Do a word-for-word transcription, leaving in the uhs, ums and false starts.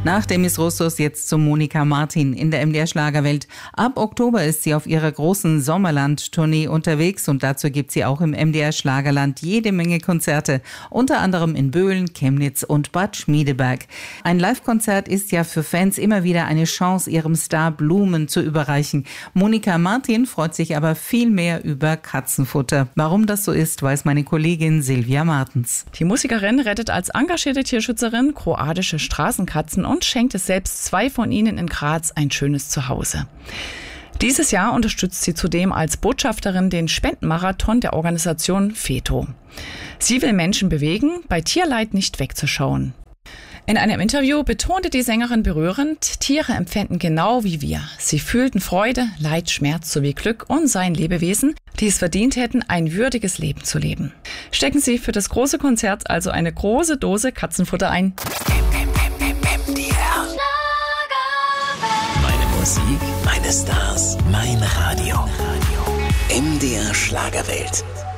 Nach Demis Roussos jetzt zu Monika Martin in der M D R Schlagerwelt. Ab Oktober ist sie auf ihrer großen Sommerland-Tournee unterwegs und dazu gibt sie auch im M D R Schlagerland jede Menge Konzerte, unter anderem in Böhlen, Chemnitz und Bad Schmiedeberg. Ein Live-Konzert ist ja für Fans immer wieder eine Chance, ihrem Star Blumen zu überreichen. Monika Martin freut sich aber viel mehr über Katzenfutter. Warum das so ist, weiß meine Kollegin Silvia Martens. Die Musikerin rettet als engagierte Tierschützerin kroatische Straßenkatzen und schenkt es selbst zwei von ihnen in Graz ein schönes Zuhause. Dieses Jahr unterstützt sie zudem als Botschafterin den Spendenmarathon der Organisation FETO. Sie will Menschen bewegen, bei Tierleid nicht wegzuschauen. In einem Interview betonte die Sängerin berührend, Tiere empfinden genau wie wir. Sie fühlten Freude, Leid, Schmerz sowie Glück und seien Lebewesen, die es verdient hätten, ein würdiges Leben zu leben. Stecken Sie für das große Konzert also eine große Dose Katzenfutter ein. Meine Musik, meine Stars, mein Radio. M D R Schlagerwelt.